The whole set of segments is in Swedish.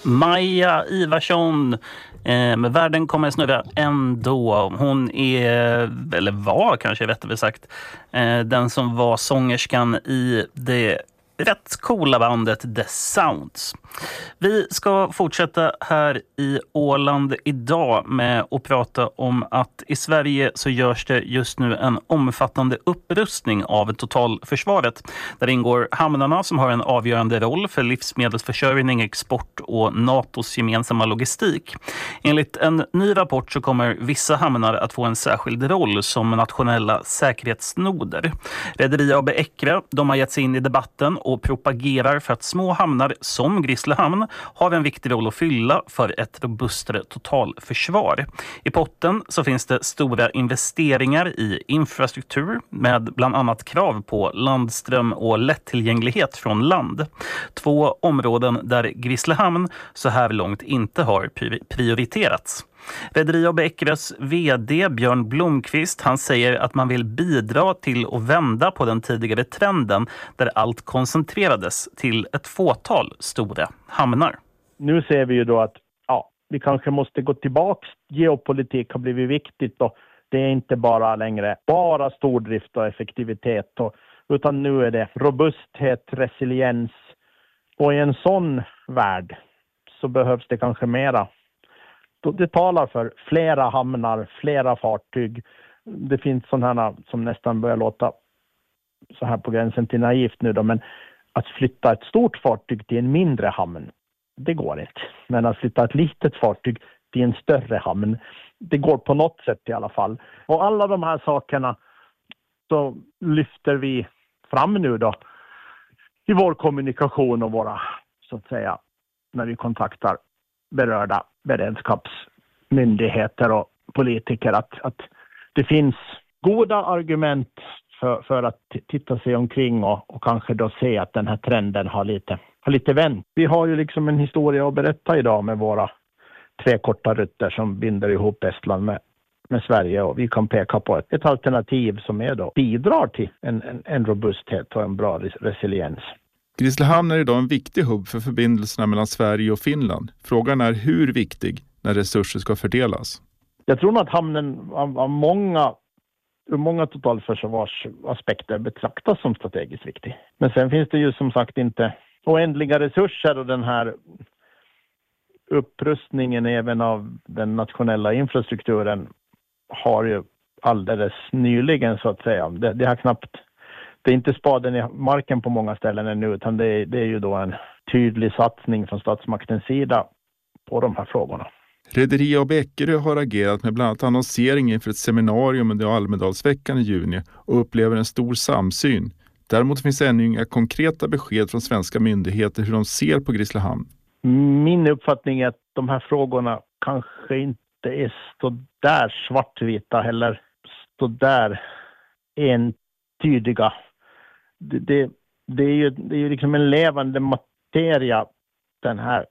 Maja Ivarsson, med Världen kommer snurra ändå. Hon är, eller var kanske rättare sagt, den som var sångerskan i det rätt coola bandet The Sounds. Vi ska fortsätta här i Åland idag med att prata om att i Sverige så görs det just nu en omfattande upprustning av totalförsvaret. Där ingår hamnarna som har en avgörande roll för livsmedelsförsörjning, export och NATOs gemensamma logistik. Enligt en ny rapport så kommer vissa hamnar att få en särskild roll som nationella säkerhetsnoder. Rederi AB Eckerö, de har gett sig in i debatten och propagerar för att små hamnar som Grisslehamn har en viktig roll att fylla för ett robustare totalförsvar. I potten så finns det stora investeringar i infrastruktur med bland annat krav på landström och lättillgänglighet från land. 2 områden där Grisslehamn så här långt inte har prioriterats. Rederi AB Eckerös vd Björn Blomqvist, han säger att man vill bidra till att vända på den tidigare trenden där allt koncentrerades till ett fåtal stora hamnar. Nu ser vi ju då att vi kanske måste gå tillbaka. Geopolitik har blivit viktigt och det är inte bara längre bara stordrift och effektivitet utan nu är det robusthet, resiliens, och i en sån värld så behövs det kanske mera. Det talar för flera hamnar, flera fartyg. Det finns sådana som nästan börjar låta så här på gränsen till naivt nu då, men att flytta ett stort fartyg till en mindre hamn, det går inte. Men att flytta ett litet fartyg till en större hamn, det går på något sätt i alla fall. Och alla de här sakerna så lyfter vi fram nu då i vår kommunikation och våra, så att säga, när vi kontaktar berörda beredskapsmyndigheter och politiker, att det finns goda argument för att titta sig omkring och kanske då se att den här trenden har lite vänt. Vi har ju liksom en historia att berätta idag med våra 3 korta rutter som binder ihop Estland med Sverige, och vi kan peka på ett alternativ som är då bidrar till en robusthet och en bra resiliens. Grisslehamn är idag en viktig hubb för förbindelserna mellan Sverige och Finland. Frågan är hur viktig när resurser ska fördelas. Jag tror att hamnen av många totalförsvarsaspekter betraktas som strategiskt viktig. Men sen finns det ju som sagt inte oändliga resurser, och den här upprustningen även av den nationella infrastrukturen har ju alldeles nyligen, så att säga. Det har knappt. Det är inte spaden i marken på många ställen ännu, utan det är ju då en tydlig satsning från statsmaktens sida på de här frågorna. Rederi AB Eckerö har agerat med bland annat annonsering inför ett seminarium under Almedalsveckan i juni och upplever en stor samsyn. Däremot finns ännu inga konkreta besked från svenska myndigheter hur de ser på Grisslehamn. Min uppfattning är att de här frågorna kanske inte är så där svartvita eller så där entydiga. Det är ju liksom en levande materia, den här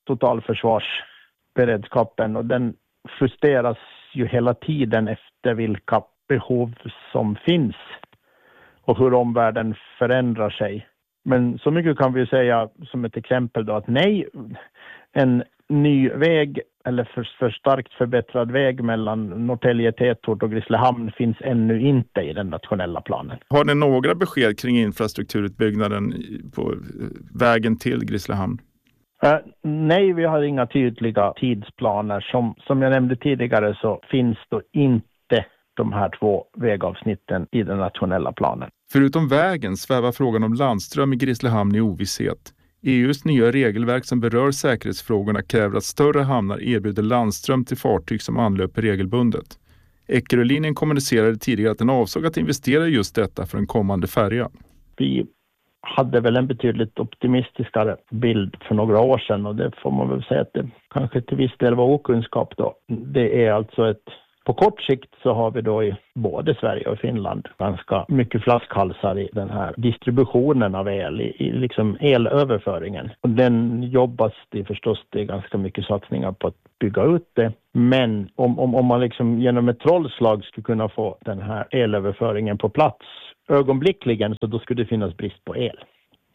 totalförsvarsberedskapen, och den justeras ju hela tiden efter vilka behov som finns och hur omvärlden förändrar sig. Men så mycket kan vi säga som ett exempel då, att nej, en ny väg eller för starkt förbättrad väg mellan Norrtälje tätort och Grisslehamn finns ännu inte i den nationella planen. Har ni några besked kring infrastrukturutbyggnaden på vägen till Grisslehamn? Nej, vi har inga tydliga tidsplaner. Som jag nämnde tidigare så finns då inte de här 2 vägavsnitten i den nationella planen. Förutom vägen svävar frågan om landström i Grisslehamn i ovisshet. EUs nya regelverk som berör säkerhetsfrågorna kräver att större hamnar erbjuder landström till fartyg som anlöper regelbundet. Eckerölinjen kommunicerade tidigare att den avsåg att investera i just detta för en kommande färja. Vi hade väl en betydligt optimistiskare bild för några år sedan, och det får man väl säga att det kanske till viss del var okunskap då. Det är alltså på kort sikt så har vi då i både Sverige och Finland ganska mycket flaskhalsar i den här distributionen av el, i liksom elöverföringen. Och den jobbas det förstås, det är ganska mycket satsningar på att bygga ut det. Men om man liksom genom ett trollslag skulle kunna få den här elöverföringen på plats ögonblickligen, så då skulle det finnas brist på el.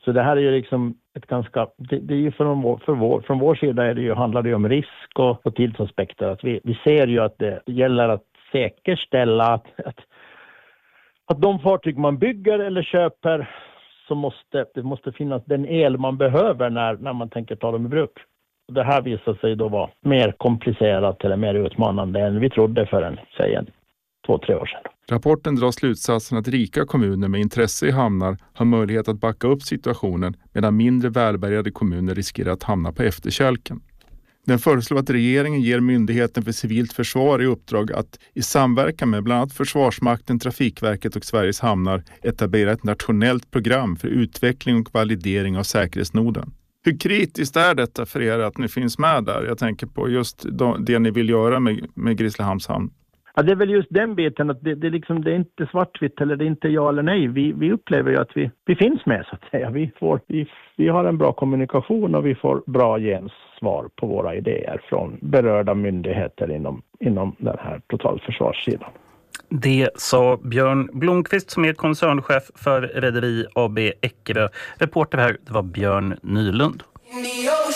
Så det här är ju liksom ett ganska, det är ju från vår sida handlar det ju om risk och tidsaspekter. Att vi ser ju att det gäller att säkerställa att de fartyg man bygger eller köper, så det måste finnas den el man behöver när man tänker ta dem i bruk. Det här visar sig då vara mer komplicerat eller mer utmanande än vi trodde för 2-3 år sedan. Rapporten drar slutsatsen att rika kommuner med intresse i hamnar har möjlighet att backa upp situationen, medan mindre välbärgade kommuner riskerar att hamna på efterkälken. Den föreslår att regeringen ger Myndigheten för civilt försvar i uppdrag att i samverkan med bland annat Försvarsmakten, Trafikverket och Sveriges hamnar etablera ett nationellt program för utveckling och validering av säkerhetsnoden. Hur kritiskt är detta för er att ni finns med där? Jag tänker på just det ni vill göra med Grisslehamns hamn. Ja, det är väl just den biten att det är inte svartvitt eller det är inte ja eller nej. Vi upplever ju att vi finns med, så att säga. Vi har en bra kommunikation och vi får bra gensvar på våra idéer från berörda myndigheter inom den här totalförsvarssidan. Det sa Björn Blomqvist som är koncernchef för Rederi AB Eckerö. Reporter här, det var Björn Nylund.